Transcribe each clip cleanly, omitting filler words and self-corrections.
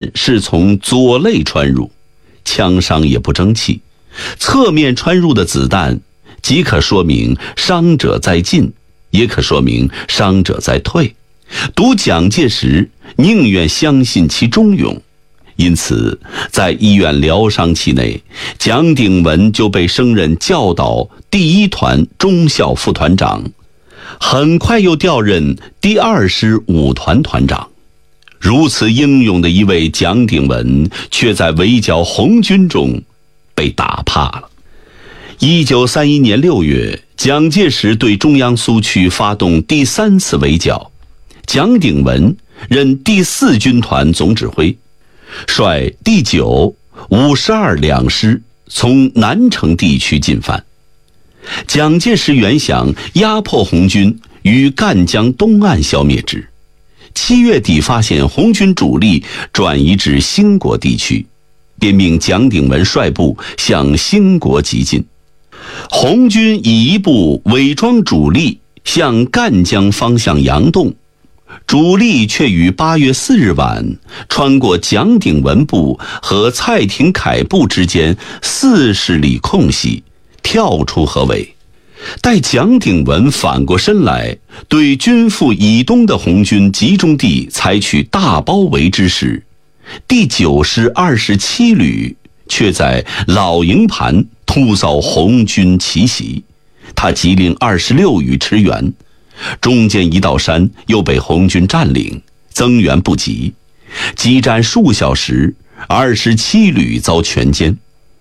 面是从左肋穿入，枪伤也不争气；侧面穿入的子弹，即可说明伤者在进，也可说明伤者在退。读蒋介石宁愿相信其忠勇，因此在医院疗伤期内，蒋鼎文就被升任教导第1团中校副团长，很快又调任第2师5团团长。如此英勇的一位蒋鼎文，却在围剿红军中被打怕了。1931年6月，蒋介石对中央苏区发动第3次围剿，蒋鼎文任第4军团总指挥，率第9、52两师从南城地区进犯。蒋介石原想压迫红军于赣江东岸消灭之，7月底发现红军主力转移至兴国地区，便命蒋鼎文率部向兴国急进。红军以一部伪装主力向赣江方向佯动，主力却于8月4日晚穿过蒋鼎文部和蔡廷锴部之间40里空隙，跳出合围。待蒋鼎文反过身来，对军腹以东的红军集中地采取大包围之时，第9师27旅却在老营盘突遭红军奇袭，他急令26旅驰援，中间一道山又被红军占领，增援不及，激战数小时，27旅遭全歼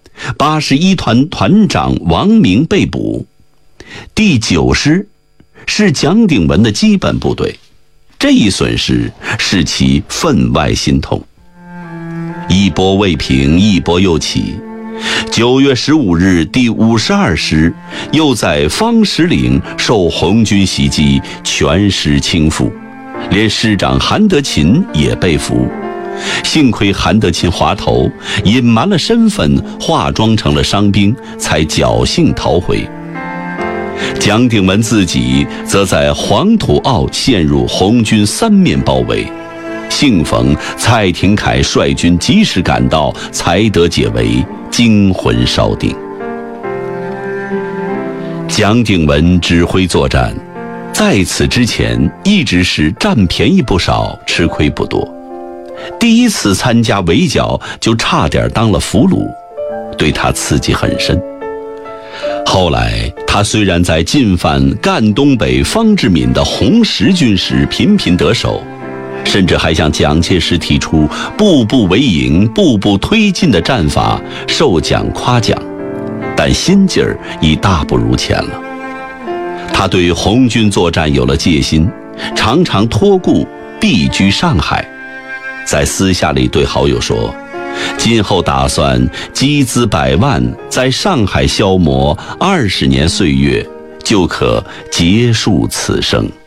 ，81团团长王明被捕。第9师是蒋鼎文的基本部队，这一损失使其分外心痛。一波未平，一波又起。9月15日，第52师又在方石岭受红军袭击，全师倾覆，连师长韩德勤也被俘。幸亏韩德勤滑头，隐瞒了身份，化妆成了伤兵，才侥幸逃回。蒋鼎文自己则在黄土坳陷入红军3面包围，幸逢蔡廷锴率军及时赶到，才得解围，惊魂稍定。蒋鼎文指挥作战，在此之前一直是占便宜不少，吃亏不多。第1次参加围剿就差点当了俘虏，对他刺激很深。后来他虽然在进犯赣东北方志敏的红十军时频频得手，甚至还向蒋介石提出步步为营、步步推进的战法，受奖夸奖，但心劲儿已大不如前了。他对红军作战有了戒心，常常托故避居上海，在私下里对好友说，今后打算集资100万，在上海消磨20年岁月，就可结束此生。